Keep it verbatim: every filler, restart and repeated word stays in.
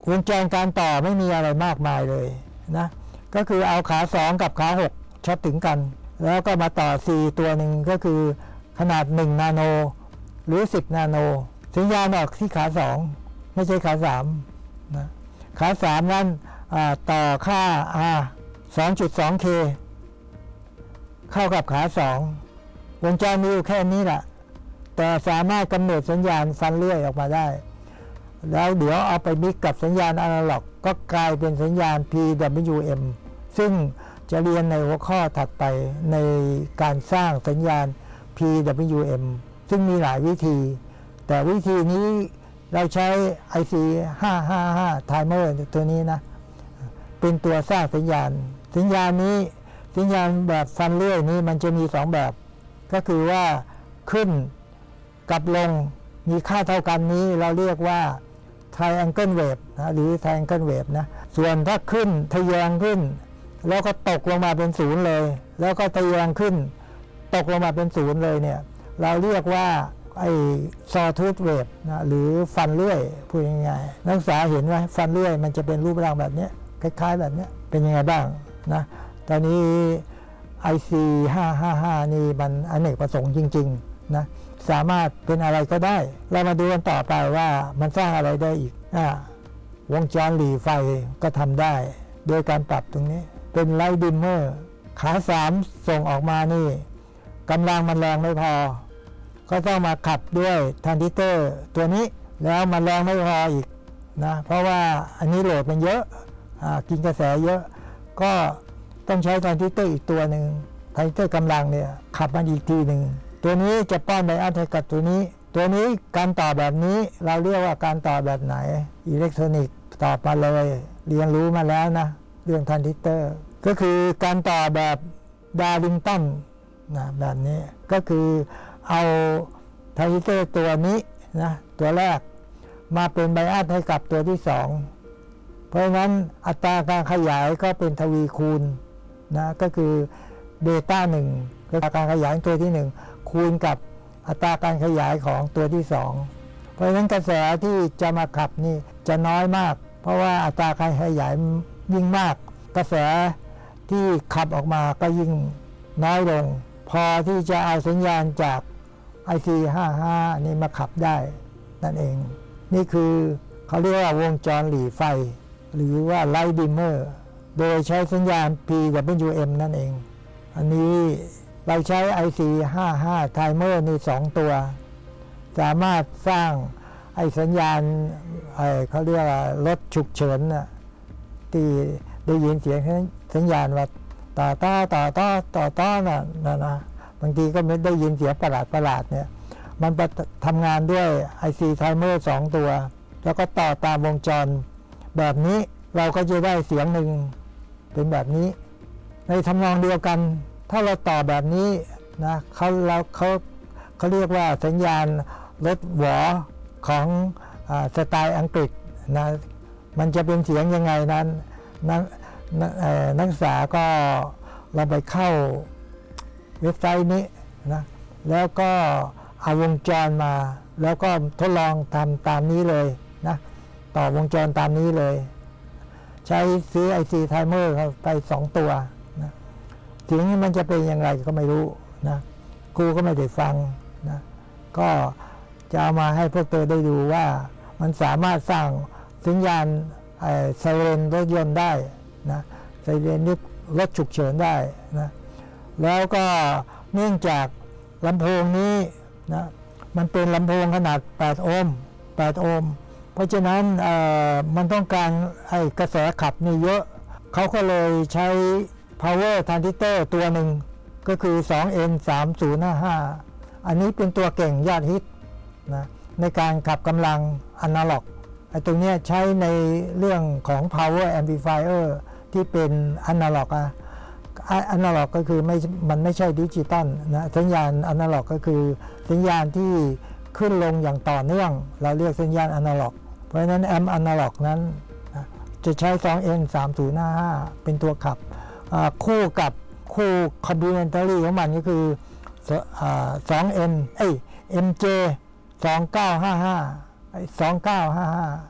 วงจรการต่อไม่มีอะไรมากมายเลยนะก็คือเอาขาสองกับขาหกช็อตถึงกันแล้วก็มาต่อ C ตัวหนึ่งก็คือขนาดหนึ่งนาโนหรือสิบนาโนสัญญาณออกที่ขาสองไม่ใช่ขาสามนะขาสามนั้นต่อค่า R สองจุดสอง เค เข้ากับขาสองวงจรมีอยู่แค่นี้แหละแต่สามารถกำหนดสัญญาณฟันเลื่อยออกมาได้แล้วเดี๋ยวเอาไปมิกกับสัญญาณอนาล็อกก็กลายเป็นสัญญาณ พี ดับเบิลยู เอ็ม ซึ่งจะเรียนในหัวข้อถัดไปในการสร้างสัญญาณ พี ดับเบิลยู เอ็ม ซึ่งมีหลายวิธีแต่วิธีนี้เราใช้ ไอ ซี ห้าห้าห้า Timer ตัวนี้นะเป็นตัวสร้างสัญญาณสัญญาณนี้สัญญาณแบบฟันเลื่อยนี้มันจะมีสองแบบก็คือว่าขึ้นกับลงมีค่าเท่ากันนี้เราเรียกว่า Triangle Wave นะหรือ Triangle Wave นะส่วนถ้าขึ้นทะแยงขึ้นแล้วก็ตกลงมาเป็นศูนย์เลยแล้วก็ทะแยงขึ้นตกลงมาเป็นศูนย์เลยเนี่ยเราเรียกว่าไอ้ Sawtooth Wave นะหรือฟันเลื่อยพูดง่ายๆนักศึกษาเห็นไหมฟันเลื่อยมันจะเป็นรูปร่างแบบนี้คล้ายๆแบบนี้เป็นยังไงบ้างนะตอนนี้ ไอ ซี ห้าห้าห้า นี่มันอเนกประสงค์จริงๆนะสามารถเป็นอะไรก็ได้เรามาดูกันต่อไปว่ามันสร้างอะไรได้อีกอ่าวงจรหลีไฟก็ทำได้โดยการปรับตรงนี้เป็นไลท์ดิมเมอร์ขาสามส่งออกมานี่กำลังมันแรงไม่พอก็ต้องมาขับด้วยทรานซิสเตอร์ตัวนี้แล้วมันแรงไม่พออีกนะเพราะว่าอันนี้โหลดมันเยอะอ่ากินกระแสเยอะก็ต้องใช้ทรานซิสเตอร์อีกตัวหนึ่งทรานซิสเตอร์กำลังเนี่ยขับมันอีกทีหนึ่งตัวนี้จะป้อนไบอัสให้กับตัวนี้ตัวนี้การต่อแบบนี้เราเรียกว่าการต่อแบบไหนอิเล็กทรอนิกส์ตอบมาเลยเรียนรู้มาแล้วนะเรื่องทรานซิสเตอร์ก็คือการต่อแบบดาริงตันนะแบบนี้ก็คือเอาทรานซิสเตอร์ตัวนี้นะตัวแรกมาเป็นไบอัสให้กับตัวที่สองเพราะฉะนั้นอัตราการขยายก็เป็นทวีคูณนะก็คือเบต้าหนึ่งก็อัตราการขยายตัวที่หนึ่งคูณกับอัตราการขยายของตัวที่สองเพราะฉะนั้นกระแสที่จะมาขับนี่จะน้อยมากเพราะว่าอัตราการขยายยิ่งมากกระแสที่ขับออกมาก็ยิ่งน้อยลงพอที่จะเอาสัญญาณจาก ไอ ซี ห้าห้า นี่มาขับได้นั่นเองนี่คือเขาเรียกว่าวงจรหลีไฟหรือว่าไลท์ดิมเมอร์โดยใช้สัญญาณ พี ดับเบิลยู เอ็ม นั่นเองอันนี้เราใช้ ไอ ซี ห้าห้า Timer นี่สองตัวสามารถสร้างไอ้สัญญาณไอ้เขาเรียกว่ารถฉุกเฉินนะที่ได้ยินเสียงสัญญาณว่าต่อต้อต่อต้อต่อต้อน่ะนะนะบางทีก็ไม่ได้ยินเสียงประหลาดประหลาดเนี่ยมันทำงานด้วย ไอ ซี Timer สองตัวแล้วก็ต่อตามวงจรแบบนี้เราก็จะได้เสียงหนึ่งเป็นแบบนี้ในทำนองเดียวกันถ้าเราต่อแบบนี้นะเขาเราเขาเขาเรียกว่าสัญญาณรถหวอของอ่าสไตล์อังกฤษนะมันจะเป็นเสียงยังไงนั้นนักนักศึกษาก็เราไปเข้าเว็บไซต์นี้นะแล้วก็เอาวงจรมาแล้วก็ทดลองทำตามนี้เลยนะต่อวงจรตามนี้เลยใช้ซื้อ ไอ ซี Timer ไปสองตัวนะเสียงมันจะเป็นยังไงก็ไม่รู้นะครูก็ไม่ได้ฟังนะก็จะเอามาให้พวกเธอได้ดูว่ามันสามารถสร้างสัญญาณไซเรนรถยนต์ได้นะไซเรนรถฉุกเฉินได้นะแล้วก็เนื่องจากลำโพงนี้นะมันเป็นลำโพงขนาดแปดโอห์มแปดโอห์มเพราะฉะนั้นมันต้องการไอ้กระแสขับนี่เยอะเขาก็เลยใช้ power transistor ตัวหนึ่งก็คือ สอง เอ็น สามศูนย์ห้าห้า อันนี้เป็นตัวเก่งยอดฮิตนะในการขับกำลังอนาล็อกไอ้ตรงนี้ใช้ในเรื่องของ power amplifier ที่เป็นอนาล็อกอะอนาล็อกก็คือไม่มันไม่ใช่ดิจิตอลนะสัญญาณอนาล็อกก็คือสัญญาณที่ขึ้นลงอย่างต่อเนื่องเราเรียกสัญญาณอนาล็อกเพราะฉะนั้นแอมป์อนาล็อกนั้นนะจะใช้ สอง เอ็น สามศูนย์ห้าห้า เป็นตัวขับคู่กับคู่ complementary ของมันก็คือสอง เอ็น เอ้ย เอ็ม เจ สองเก้าห้าห้า สองเก้าห้าห้า